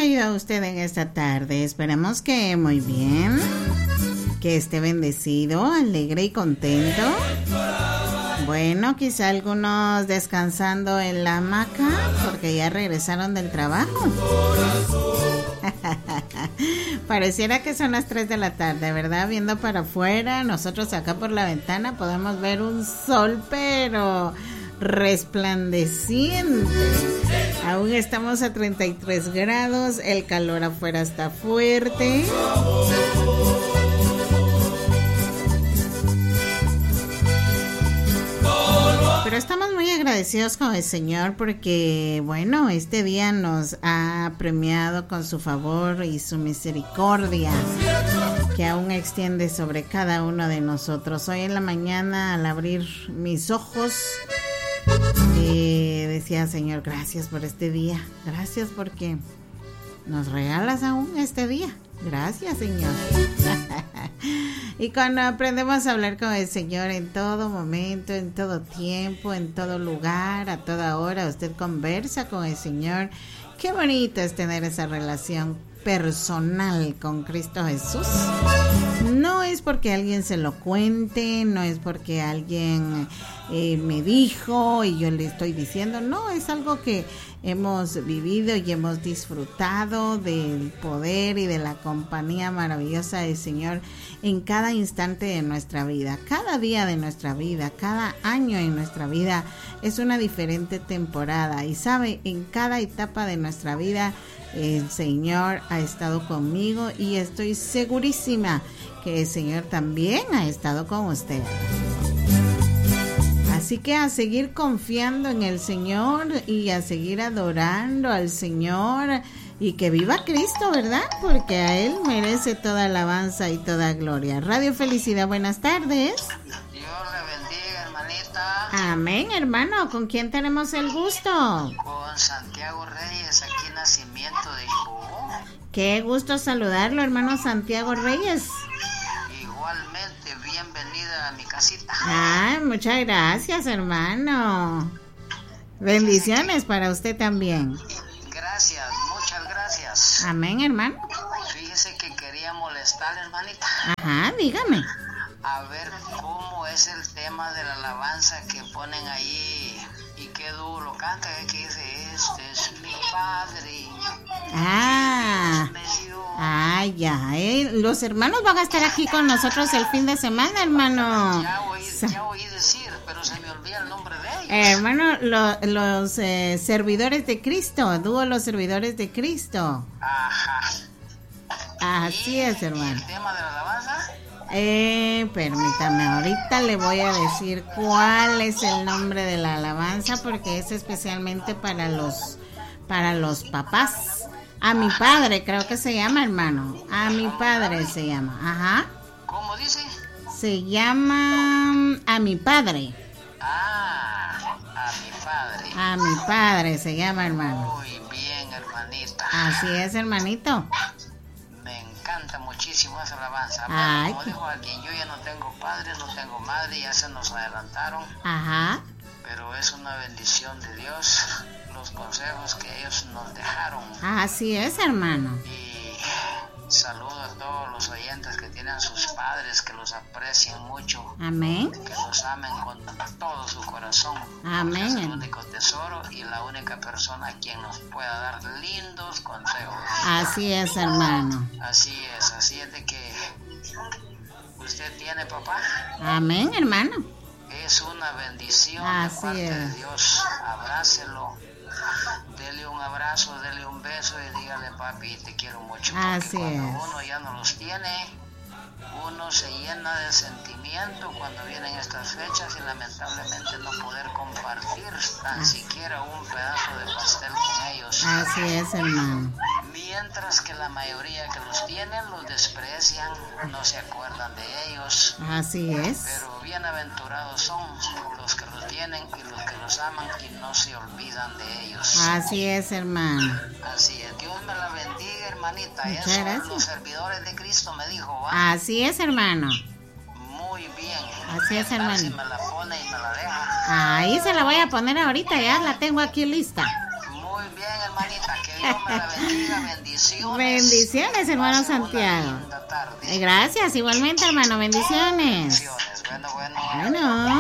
ha ido a usted en esta tarde? Esperemos que muy bien, que esté bendecido, alegre y contento. Bueno, quizá algunos descansando en la hamaca porque ya regresaron del trabajo. Pareciera que son las 3 de la tarde, ¿verdad? Viendo para afuera, nosotros acá por la ventana podemos ver un sol, pero resplandeciente. Aún estamos a 33 grados, el calor afuera está fuerte. Pero estamos muy agradecidos con el Señor porque, bueno, este día nos ha premiado con su favor y su misericordia que aún extiende sobre cada uno de nosotros. Hoy en la mañana, al abrir mis ojos, decía, Señor, gracias por este día, gracias porque nos regalas aún este día. Gracias, Señor. Y cuando aprendemos a hablar con el Señor en todo momento, en todo tiempo, en todo lugar, a toda hora, usted conversa con el Señor. Qué bonito es tener esa relación personal con Cristo Jesús. No es porque alguien se lo cuente, no es porque alguien me dijo y yo le estoy diciendo, no, es algo que hemos vivido y hemos disfrutado del poder y de la compañía maravillosa del Señor en cada instante de nuestra vida, cada día de nuestra vida, cada año en nuestra vida es una diferente temporada y sabe, en cada etapa de nuestra vida el Señor ha estado conmigo y estoy segurísima que el Señor también ha estado con usted. Así que a seguir confiando en el Señor y a seguir adorando al Señor y que viva Cristo, ¿verdad? Porque a Él merece toda alabanza y toda gloria. Radio Felicidad, buenas tardes. Dios le bendiga, hermanita. Amén, hermano. ¿Con quién tenemos el gusto? Con Santiago Reyes, aquí Nacimiento de Ibo. Qué gusto saludarlo, hermano Santiago Reyes. Igualmente, bienvenida a mi casita. Ay, muchas gracias, hermano. Bendiciones para usted también. Gracias, muchas gracias. Amén, hermano. Fíjese que quería molestar, hermanita. Ajá, dígame. A ver cómo es el tema de la alabanza que ponen ahí y qué dúo lo canta, que dice, este es mi padre. Ya, los hermanos van a estar aquí con nosotros el fin de semana, hermano. Ya oí decir, pero se me olvida el nombre de ellos. Hermano, los servidores de Cristo, dúo Los Servidores de Cristo. Ajá. Así es, hermano. ¿Y el tema de la alabanza? Permítame, ahorita le voy a decir cuál es el nombre de la alabanza porque es especialmente para los papás. A mi padre, creo que se llama, hermano. A mi padre se llama. Ajá. ¿Cómo dice? Se llama A mi padre. A mi padre. A mi padre se llama, hermano. Muy bien, hermanita. Así es, hermanito. Me encanta muchísimo esa alabanza. Ay. Como dijo alguien, yo ya no tengo padre, no tengo madre, ya se nos adelantaron. Ajá. Pero es una bendición de Dios los consejos que ellos nos dejaron. Así es, hermano. Y saludo a todos los oyentes que tienen sus padres, que los aprecien mucho. Amén. Que los amen con todo su corazón. Amén. Es el único tesoro y la única persona quien nos pueda dar lindos consejos. Así es, hermano. Así es de que usted tiene papá. Amén, hermano. Es una bendición así de parte es. de Dios. Abrácelo, dele un abrazo, dele un beso y dígale, papi, te quiero mucho. Así porque cuando es. uno ya no los tiene, uno se llena de sentimiento cuando vienen estas fechas y lamentablemente no poder compartir tan siquiera un pedazo de pastel con ellos. Así es, hermano. Mientras que la mayoría que los tienen los desprecian, no se acuerdan de ellos. Así es. Pero bienaventurados son los que los tienen y los que los aman y no se olvidan de ellos. Así es, hermano. Así es. Dios me la bendiga, hermanita. Muchas Eso gracias. los servidores de Cristo me dijo, ¿va? Así es, hermano. Muy bien. Así es, hermano. Si me la pone y me la deja. Ahí se la voy a poner ahorita, ya la tengo aquí lista. Muy bien, hermanita. Que Dios me la bendiga, bendiciones. Bendiciones, hermano Santiago. Gracias, igualmente, hermano, bendiciones. Bueno.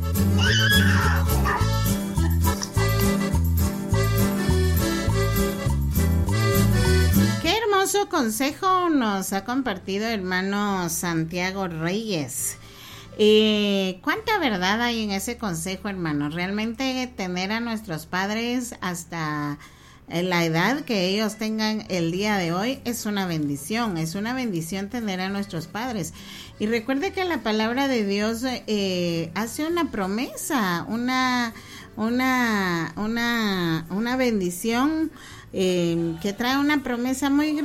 Qué hermoso consejo nos ha compartido hermano Santiago Reyes. ¿Cuánta verdad hay en ese consejo, hermano? Realmente tener a nuestros padres hasta la edad que ellos tengan el día de hoy es una bendición tener a nuestros padres. Y recuerde que la palabra de Dios hace una promesa, una bendición que trae una promesa muy grande.